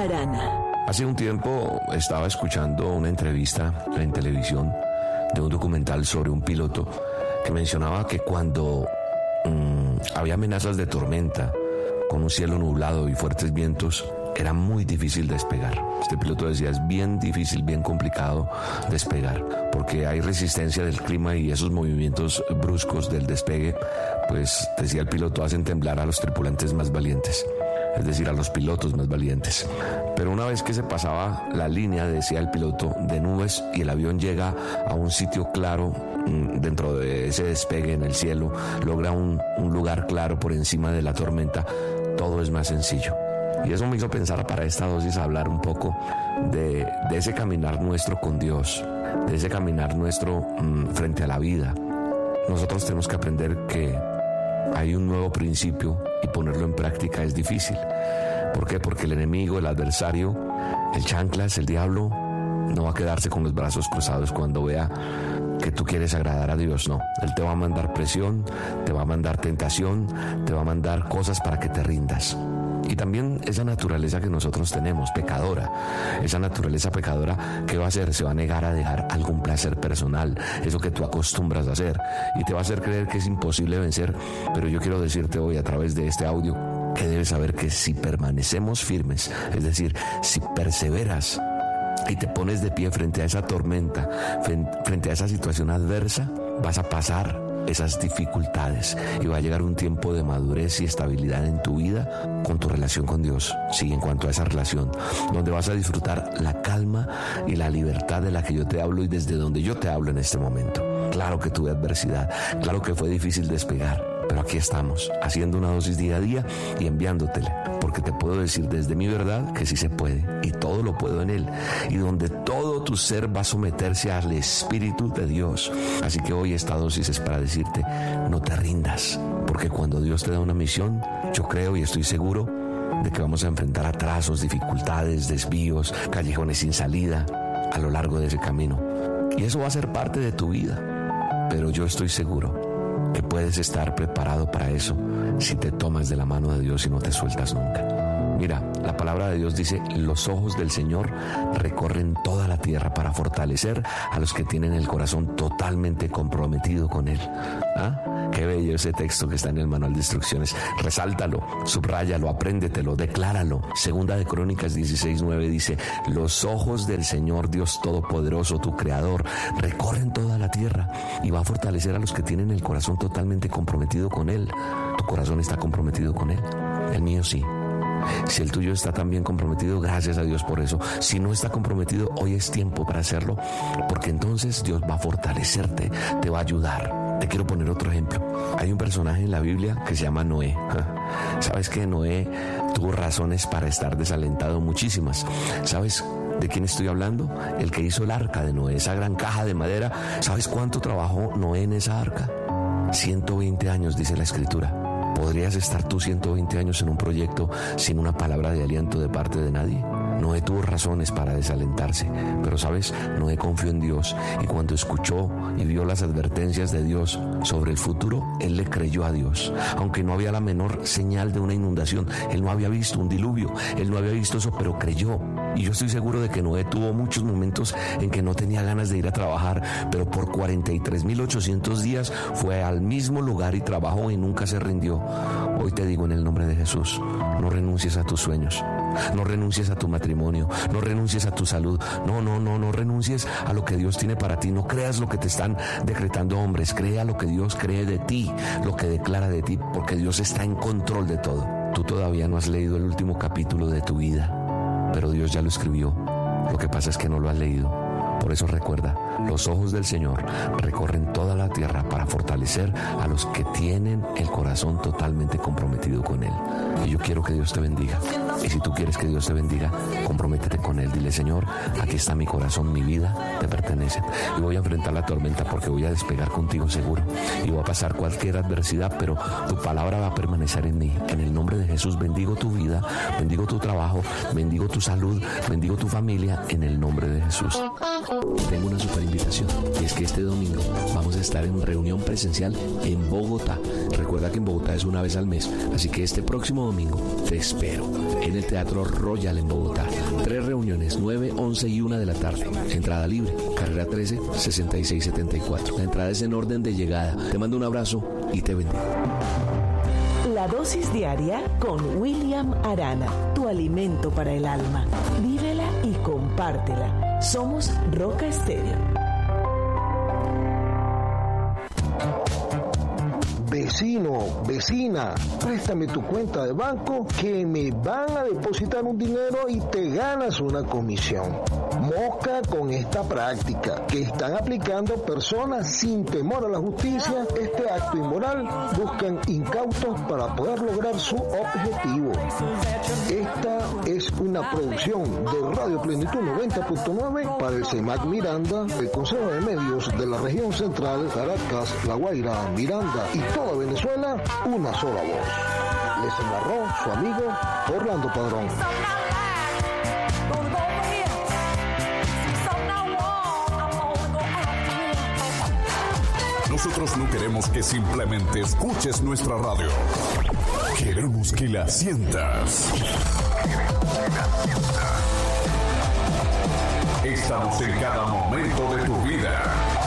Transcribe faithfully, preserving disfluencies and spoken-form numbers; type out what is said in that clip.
Arana. Hace un tiempo estaba escuchando una entrevista en televisión de un documental sobre un piloto que mencionaba que cuando mmm, había amenazas de tormenta, con un cielo nublado y fuertes vientos, era muy difícil despegar. Este piloto decía, es bien difícil, bien complicado despegar, porque hay resistencia del clima y esos movimientos bruscos del despegue, pues, decía el piloto, hacen temblar a los tripulantes más valientes, es decir, a los pilotos más valientes. Pero una vez que se pasaba la línea, decía el piloto, de nubes y el avión llega a un sitio claro dentro de ese despegue en el cielo, logra un, un lugar claro por encima de la tormenta, todo es más sencillo. Y eso me hizo pensar para esta dosis hablar un poco de, de ese caminar nuestro con Dios, de ese caminar nuestro mmm, frente a la vida. Nosotros tenemos que aprender que hay un nuevo principio y ponerlo en práctica es difícil. ¿Por qué? Porque el enemigo, el adversario, el chanclas, el diablo, no va a quedarse con los brazos cruzados cuando vea que tú quieres agradar a Dios, no. Él te va a mandar presión, te va a mandar tentación, te va a mandar cosas para que te rindas. Y también esa naturaleza que nosotros tenemos, pecadora, esa naturaleza pecadora, ¿qué va a hacer? Se va a negar a dejar algún placer personal, eso que tú acostumbras a hacer, y te va a hacer creer que es imposible vencer. Pero yo quiero decirte hoy a través de este audio que debes saber que si permanecemos firmes, es decir, si perseveras y te pones de pie frente a esa tormenta, frente a esa situación adversa, vas a pasar esas dificultades y va a llegar un tiempo de madurez y estabilidad en tu vida con tu relación con Dios. Sí, en cuanto a esa relación, donde vas a disfrutar la calma y la libertad de la que yo te hablo y desde donde yo te hablo en este momento. Claro que tuve adversidad, claro que fue difícil despegar, pero aquí estamos, haciendo una dosis día a día y enviándotele, porque te puedo decir desde mi verdad que sí se puede, y todo lo puedo en Él, y donde todo tu ser va a someterse al Espíritu de Dios. Así que hoy esta dosis es para decirte, no te rindas, porque cuando Dios te da una misión, yo creo y estoy seguro de que vamos a enfrentar atrasos, dificultades, desvíos, callejones sin salida a lo largo de ese camino, y eso va a ser parte de tu vida, pero yo estoy seguro que puedes estar preparado para eso si te tomas de la mano de Dios y no te sueltas nunca. Mira, la palabra de Dios dice, los ojos del Señor recorren toda la tierra para fortalecer a los que tienen el corazón totalmente comprometido con Él. ¿Ah? Qué bello ese texto que está en el manual de instrucciones. Resáltalo, subráyalo, apréndetelo, decláralo. Segunda de Crónicas dieciséis nueve dice, los ojos del Señor Dios Todopoderoso, tu Creador, recorren toda la tierra y va a fortalecer a los que tienen el corazón totalmente comprometido con Él. ¿Tu corazón está comprometido con Él? El mío sí. Si el tuyo está también comprometido, gracias a Dios por eso. Si no está comprometido, hoy es tiempo para hacerlo, porque entonces Dios va a fortalecerte, te va a ayudar. Te quiero poner otro ejemplo. Hay un personaje en la Biblia que se llama Noé. ¿Sabes que Noé tuvo razones para estar desalentado? Muchísimas. ¿Sabes de quién estoy hablando? El que hizo el arca de Noé, esa gran caja de madera. ¿Sabes cuánto trabajó Noé en esa arca? ciento veinte años, dice la Escritura. ¿Podrías estar tú ciento veinte años en un proyecto sin una palabra de aliento de parte de nadie? Noé tuvo razones para desalentarse, pero ¿sabes? Noé confió en Dios y cuando escuchó y vio las advertencias de Dios sobre el futuro, él le creyó a Dios. Aunque no había la menor señal de una inundación, él no había visto un diluvio, él no había visto eso, pero creyó. Y yo estoy seguro de que Noé tuvo muchos momentos en que no tenía ganas de ir a trabajar, pero por cuarenta y tres mil ochocientos días fue al mismo lugar y trabajó y nunca se rindió. Hoy te digo en el nombre de Jesús, no renuncies a tus sueños, no renuncies a tu matrimonio, no renuncies a tu salud, no, no, no, no renuncies a lo que Dios tiene para ti, no creas lo que te están decretando hombres, crea lo que Dios cree de ti, lo que declara de ti, porque Dios está en control de todo. Tú todavía no has leído el último capítulo de tu vida, pero Dios ya lo escribió. Lo que pasa es que no lo has leído. Por eso recuerda, los ojos del Señor recorren toda la tierra para fortalecer a los que tienen el corazón totalmente comprometido con Él. Y yo quiero que Dios te bendiga. Y si tú quieres que Dios te bendiga, comprométete con Él. Dile, Señor, aquí está mi corazón, mi vida te pertenece. Y voy a enfrentar la tormenta porque voy a despegar contigo seguro. Y voy a pasar cualquier adversidad, pero tu palabra va a permanecer en mí. En el nombre de Jesús bendigo tu vida, bendigo tu trabajo, bendigo tu salud, bendigo tu familia, en el nombre de Jesús. Tengo una super invitación y es que este domingo vamos a estar en reunión presencial en Bogotá. Recuerda que en Bogotá es una vez al mes, así que este próximo domingo te espero en el Teatro Royal en Bogotá. Tres reuniones, nueve, once y una de la tarde. Entrada libre, carrera trece, sesenta y seis setenta y cuatro. La entrada es en orden de llegada. Te mando un abrazo y te bendigo. La dosis diaria con William Arana, tu alimento para el alma. Vívela y compártela. Somos Roca Estéreo. Vecino, vecina, préstame tu cuenta de banco que me van a depositar un dinero y te ganas una comisión. Mosca con esta práctica que están aplicando personas sin temor a la justicia. Este acto inmoral buscan incautos para poder lograr su objetivo. Esta es una producción de Radio Plenitud noventa punto nueve para el CEMAC Miranda, el Consejo de Medios de la Región Central, Caracas, La Guaira, Miranda y toda Venezuela, una sola voz. Les narró su amigo Orlando Padrón. Nosotros no queremos que simplemente escuches nuestra radio. Queremos que la sientas. Estamos en cada momento de tu vida.